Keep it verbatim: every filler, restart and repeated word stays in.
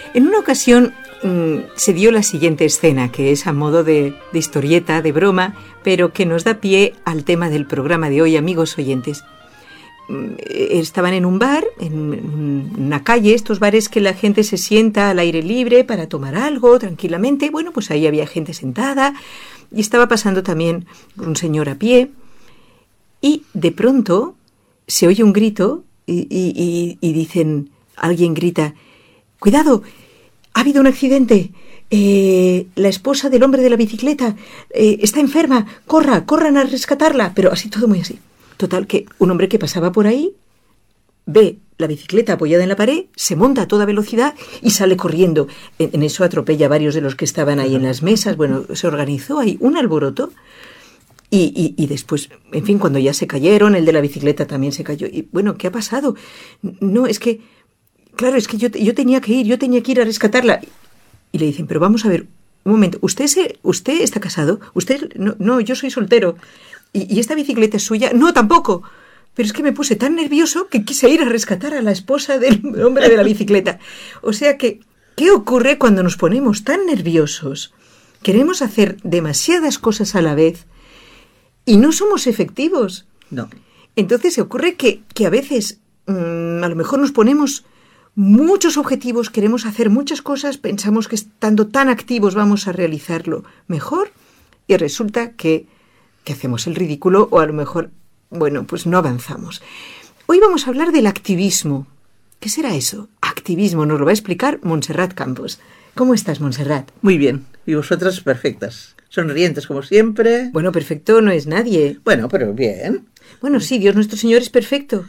En una ocasión mmm, se dio la siguiente escena, que es a modo de, de historieta, de broma, pero que nos da pie al tema del programa de hoy, amigos oyentes. Estaban en un bar, en una calle, estos bares que la gente se sienta al aire libre para tomar algo tranquilamente. Bueno, pues ahí había gente sentada y estaba pasando también un señor a pie. Y de pronto se oye un grito y, y, y, y dicen, alguien grita, ¡cuidado! ¡Ha habido un accidente! Eh, la esposa del hombre de la bicicleta eh, está enferma, corra, corran a rescatarla. Pero así todo muy así. Total, que un hombre que pasaba por ahí ve la bicicleta apoyada en la pared, se monta a toda velocidad y sale corriendo. En, en eso atropella a varios de los que estaban ahí en las mesas. Bueno, se organizó ahí un alboroto y, y, y después, en fin, cuando ya se cayeron, el de la bicicleta también se cayó. Y bueno, ¿qué ha pasado? No, es que, claro, es que yo, yo tenía que ir, yo tenía que ir a rescatarla. Y le dicen, pero vamos a ver, un momento, ¿usted, se, usted está casado? ¿Usted? No, no, yo soy soltero. ¿Y, ¿Y esta bicicleta es suya? No, tampoco. Pero es que me puse tan nervioso que quise ir a rescatar a la esposa del hombre de la bicicleta. O sea que, ¿qué ocurre cuando nos ponemos tan nerviosos? Queremos hacer demasiadas cosas a la vez y no somos efectivos. No. Entonces se ocurre que, que a veces mmm, a lo mejor nos ponemos muchos objetivos, queremos hacer muchas cosas, pensamos que estando tan activos vamos a realizarlo mejor y resulta que que hacemos el ridículo o a lo mejor, bueno, pues no avanzamos. Hoy vamos a hablar del activismo. ¿Qué será eso? Activismo, nos lo va a explicar Montserrat Campos. ¿Cómo estás, Montserrat? Muy bien, y vosotras perfectas, sonrientes como siempre. Bueno, perfecto no es nadie. Bueno, pero bien. Bueno, sí, Dios nuestro Señor es perfecto.